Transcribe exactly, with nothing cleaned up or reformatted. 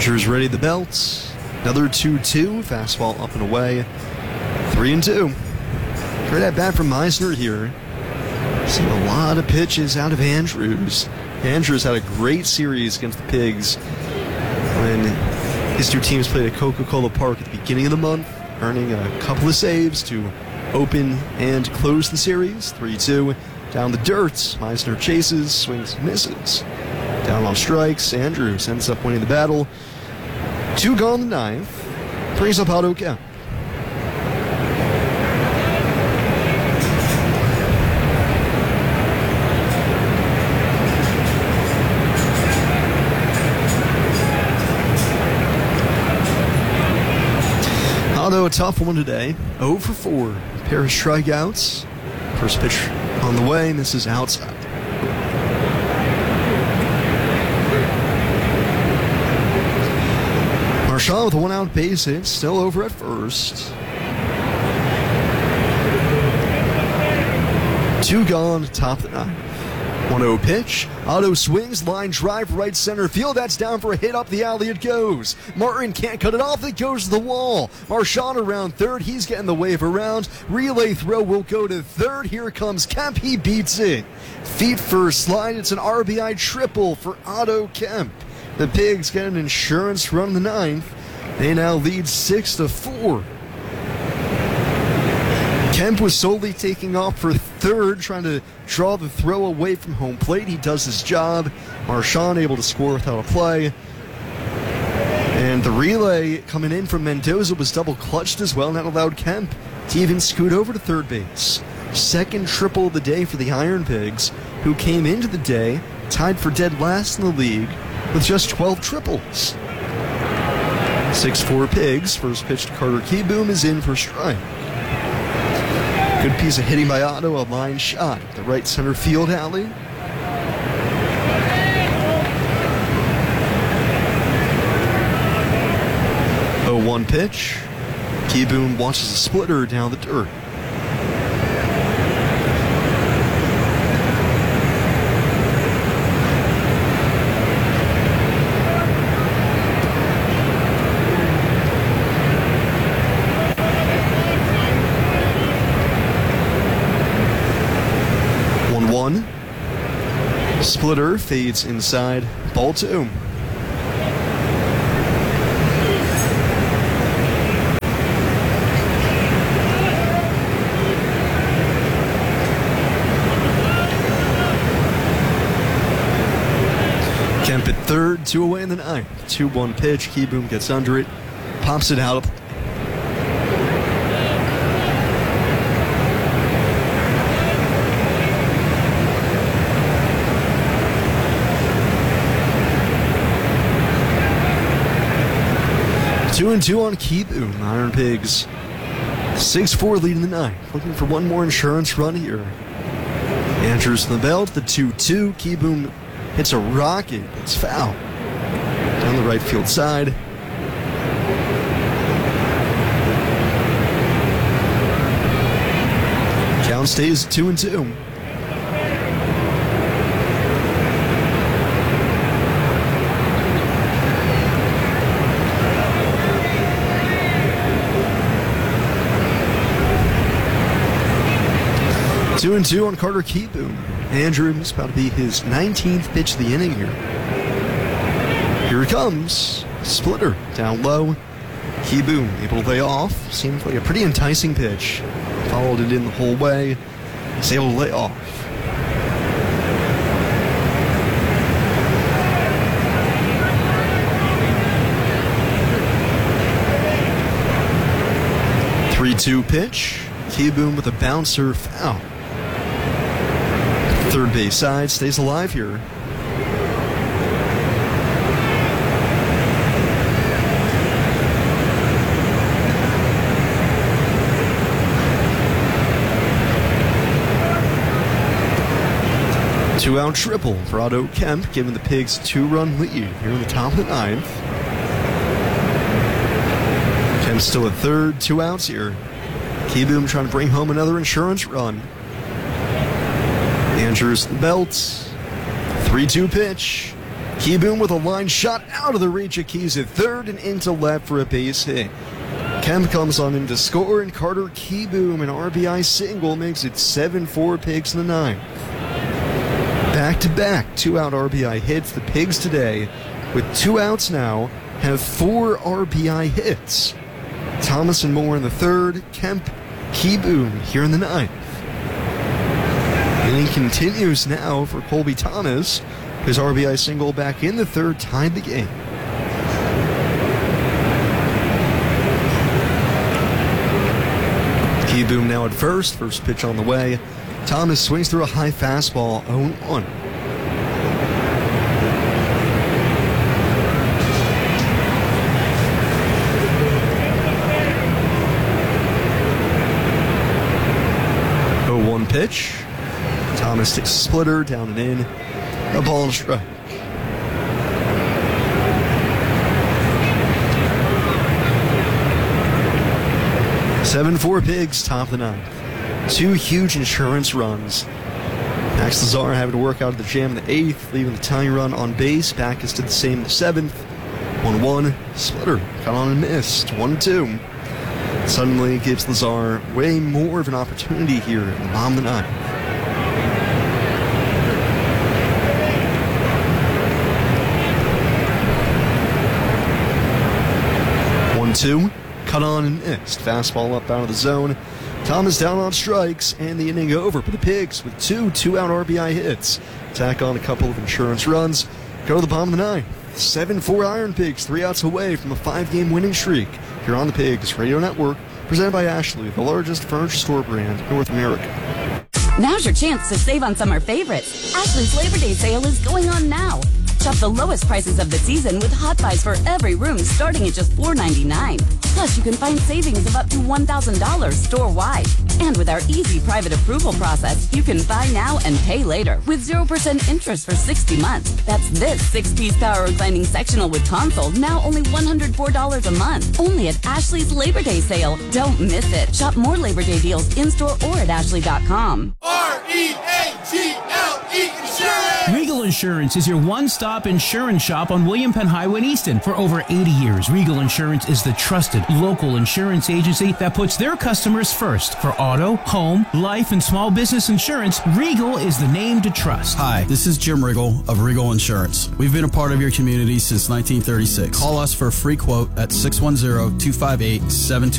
Andrews ready the belt. Another two two. Fastball up and away. Three and two. Great at bat from Meisner here. Seeing a lot of pitches out of Andrews. Andrews had a great series against the Pigs when his two teams played at Coca-Cola Park at the beginning of the month, earning a couple of saves to open and close the series. three two. Down the dirt. Meisner chases, swings, misses. Down on strikes. Andrews ends up winning the battle. Two gone in the ninth. Brings up Otto Kemp. Otto, a tough one today. oh for four. A pair of strikeouts. First pitch on the way, misses outside. Marchand with a one-out base hit, still over at first. Two gone, top of the ninth. one oh pitch. Otto swings, line drive, right center field. That's down for a hit up the alley. It goes. Martin can't cut it off. It goes to the wall. Marchand around third. He's getting the wave around. Relay throw will go to third. Here comes Kemp. He beats it. Feet first slide. It's an R B I triple for Otto Kemp. The Pigs get an insurance run in the ninth. They now lead six to four. Kemp was solely taking off for third, trying to draw the throw away from home plate. He does his job. Marchand able to score without a play. And the relay coming in from Mendoza was double clutched as well, and that allowed Kemp to even scoot over to third base. Second triple of the day for the Iron Pigs, who came into the day tied for dead last in the league with just twelve triples. six four Pigs. First pitch to Carter Kieboom is in for strike. Good piece of hitting by Otto, a line shot at the right center field alley. oh one pitch. Kieboom watches a splitter down the dirt. Splitter fades inside, ball two. Kemp at third, two away in the ninth. two one pitch, Kieboom gets under it, pops it out. Two and two on Kieboom. Iron Pigs six four lead in the ninth. Looking for one more insurance run here. Andrews in the belt, the two two. Kieboom hits a rocket. It's foul. Down the right field side. Count stays two and two. Two and two on Carter Kieboom. Andrews about to be his nineteenth pitch of the inning here. Here it comes. Splitter down low. Kieboom able to lay off. Seemed like a pretty enticing pitch. Followed it in the whole way. He's able to lay off. three two pitch. Kieboom with a bouncer, foul. Third base side stays alive here. Two out triple for Otto Kemp, giving the Pigs a two-run lead here in the top of the ninth. Kemp still at third, two outs here. Kieboom trying to bring home another insurance run. Andrews the belt. three two pitch. Keyboom with a line shot out of the reach of Keys at third and into left for a base hit. Kemp comes on in to score, and Carter Keyboom, an R B I single, makes it seven four Pigs in the ninth. Back-to-back two-out R B I hits. The Pigs today, with two outs now, have four R B I hits. Thomas and Moore in the third, Kemp, Keyboom here in the ninth. Inning continues now for Colby Thomas. His R B I single back in the third tied the game. Keyboom now at first. First pitch on the way. Thomas swings through a high fastball, oh one. oh one pitch. Thomas takes a splitter, down and in. A ball and a strike. seven four Pigs, top of the ninth. Two huge insurance runs. Max Lazar having to work out of the jam in the eighth, leaving the tying run on base. Backus did the same in the seventh. one one. Splitter got on and missed. one two. Suddenly gives Lazar way more of an opportunity here in the bottom of the ninth. one two. Cut on and missed. Fastball up out of the zone. Thomas down on strikes, and the inning over for the Pigs with two two-out R B I hits. Tack on a couple of insurance runs. Go to the bottom of the ninth. seven four Iron Pigs, three outs away from a five-game winning streak. Here on the Pigs Radio Network, presented by Ashley, the largest furniture store brand in North America. Now's your chance to save on summer favorites. Ashley's Labor Day sale is going on now. Shop the lowest prices of the season with Hot Buys for every room starting at just four ninety-nine. Plus, you can find savings of up to one thousand dollars store-wide. And with our easy private approval process, you can buy now and pay later with zero percent interest for sixty months. That's this six-piece power reclining sectional with console, now only one hundred four dollars a month. Only at Ashley's Labor Day sale. Don't miss it. Shop more Labor Day deals in-store or at ashley dot com. R E A G L E Insurance! Regal Insurance is your one-stop insurance shop on William Penn Highway in Easton. For over eighty years, Regal Insurance is the trusted local insurance agency that puts their customers first. For auto, home, life, and small business insurance, Regal is the name to trust. Hi, this is Jim Riggle of Regal Insurance. We've been a part of your community since nineteen thirty-six. Call us for a free quote at six one zero, two five eight, seven two